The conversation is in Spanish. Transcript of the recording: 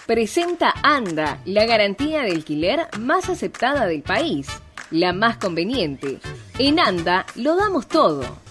Presenta Anda, la garantía de alquiler más aceptada del país, la más conveniente. En Anda lo damos todo.